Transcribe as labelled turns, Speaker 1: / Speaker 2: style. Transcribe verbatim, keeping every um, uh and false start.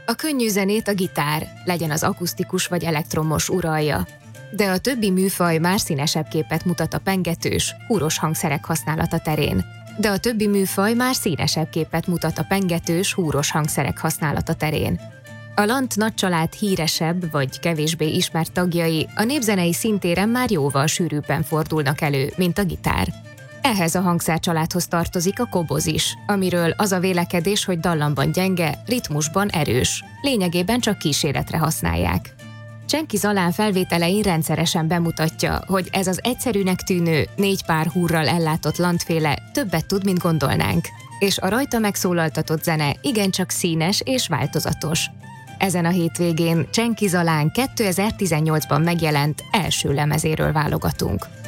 Speaker 1: A könnyű zenét a gitár, legyen az akusztikus vagy elektromos uralja. De a többi műfaj már színesebb képet mutat a pengetős, húros hangszerek használata terén. De a többi műfaj már színesebb képet mutat a pengetős, húros hangszerek használata terén. A Lant nagycsalád híresebb vagy kevésbé ismert tagjai a népzenei szintéren már jóval sűrűbben fordulnak elő, mint a gitár. Ehhez a hangszercsaládhoz tartozik a koboz is, amiről az a vélekedés, hogy dallamban gyenge, ritmusban erős, lényegében csak kíséretre használják. Csenki Zalán felvételein rendszeresen bemutatja, hogy ez az egyszerűnek tűnő, négy pár húrral ellátott lantféle többet tud, mint gondolnánk, és a rajta megszólaltatott zene igencsak színes és változatos. Ezen a hétvégén Csenki Zalán kétezer-tizennyolcban megjelent első lemezéről válogatunk.